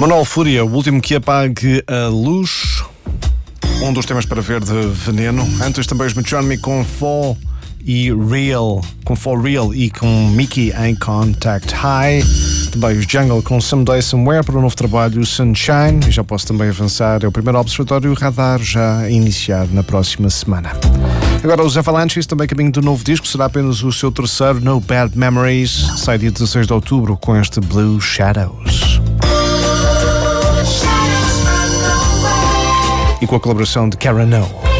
Manuel Fúria, o último que apague a luz. Um dos temas para ver de Veneno. Antes também os John Me com Fall e Real, com For Real e com Mickey em Contact High. Também os Jungle com Someday Somewhere para o novo trabalho Sunshine. E já posso também avançar, é o primeiro Observatório Radar já a iniciar na próxima semana. Agora os Avalanches, também caminho do novo disco, será apenas o seu terceiro, No Bad Memories. Sai dia 16 de outubro com este Blue Shadows. E com a colaboração de Karen O.